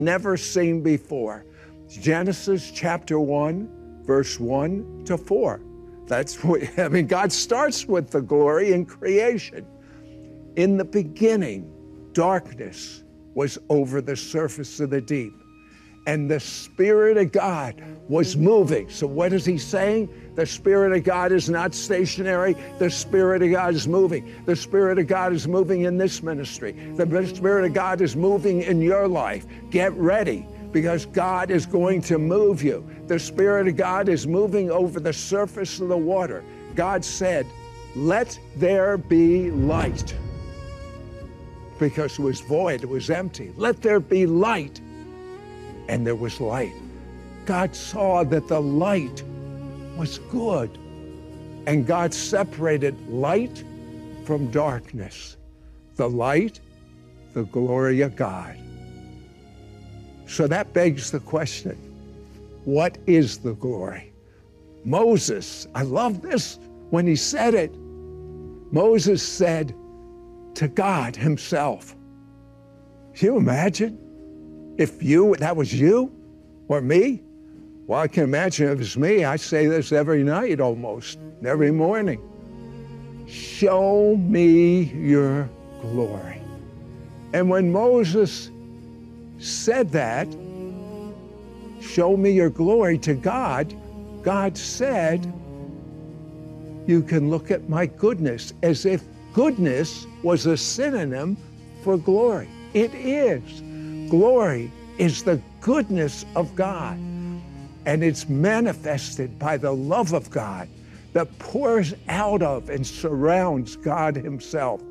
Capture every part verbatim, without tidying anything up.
never seen before. Genesis chapter one, verse one to four. That's what, I mean, God starts with the glory in creation. In the beginning, darkness was over the surface of the deep, and the Spirit of God was moving. So what is he saying? The Spirit of God is not stationary. The Spirit of God is moving. The Spirit of God is moving in this ministry. The Spirit of God is moving in your life. Get ready, because God is going to move you. The Spirit of God is moving over the surface of the water. God said, let there be light. Because it was void, it was empty. Let there be light. And there was light. God saw that the light was good. And God separated light from darkness. The light, the glory of God. So that begs the question, what is the glory? Moses, I love this when he said it. Moses said to God himself, can you imagine if you, that was you or me? Well, I can imagine if it's me. I say this every night almost, every morning. Show me your glory. And when Moses said that, show me your glory to God, God said, you can look at my goodness, as if goodness was a synonym for glory. It is. Glory is the goodness of God, and it's manifested by the love of God that pours out of and surrounds God himself.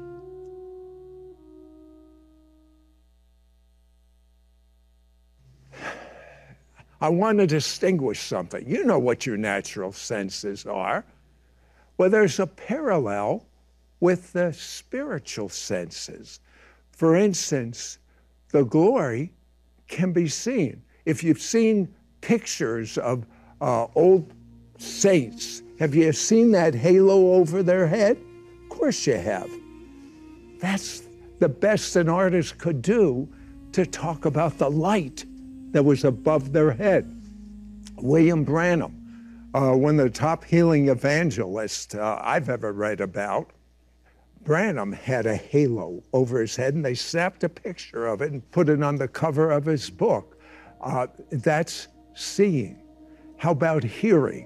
I want to distinguish something. You know what your natural senses are. Well, there's a parallel with the spiritual senses. For instance, the glory can be seen. If you've seen pictures of uh, old saints, have you seen that halo over their head? Of course you have. That's the best an artist could do to talk about the light that was above their head. William Branham, uh, one of the top healing evangelists uh, I've ever read about, Branham had a halo over his head, and they snapped a picture of it and put it on the cover of his book. Uh, that's seeing. How about hearing?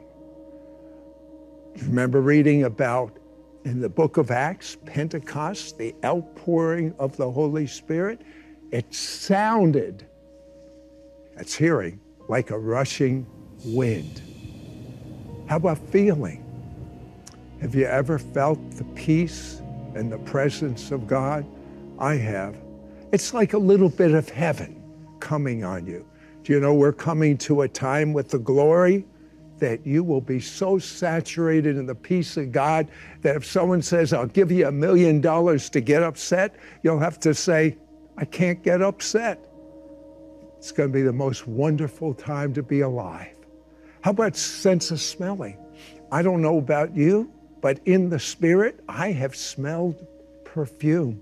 Remember reading about, in the book of Acts, Pentecost, the outpouring of the Holy Spirit? It sounded, that's hearing, like a rushing wind. How about feeling? Have you ever felt the peace and the presence of God? I have. It's like a little bit of heaven coming on you. Do you know we're coming to a time with the glory that you will be so saturated in the peace of God that if someone says, I'll give you a million dollars to get upset, you'll have to say, I can't get upset. It's going to be the most wonderful time to be alive. How about sense of smelling? I don't know about you, but in the spirit, I have smelled perfume.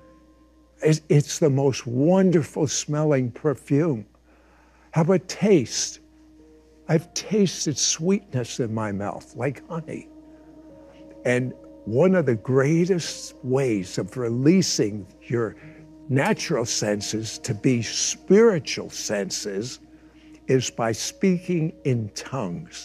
It's the most wonderful smelling perfume. How about taste? I've tasted sweetness in my mouth, like honey. And one of the greatest ways of releasing your natural senses to be spiritual senses is by speaking in tongues.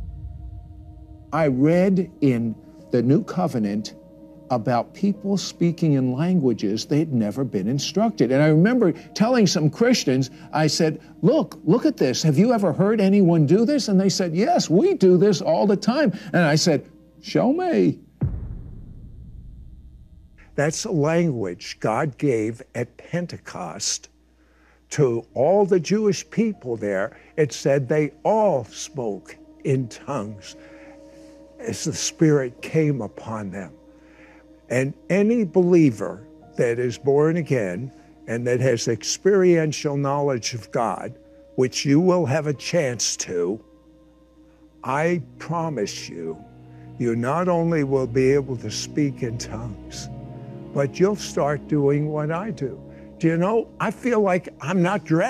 I read in the New Covenant about people speaking in languages they'd never been instructed. And I remember telling some Christians, I said, look, look at this. Have you ever heard anyone do this? And they said, yes, we do this all the time. And I said, show me. That's a language God gave at Pentecost to all the Jewish people there. It said they all spoke in tongues as the Spirit came upon them. And any believer that is born again and that has experiential knowledge of God, which you will have a chance to, I promise you, you not only will be able to speak in tongues, but you'll start doing what I do. you know, I feel like I'm not dressed.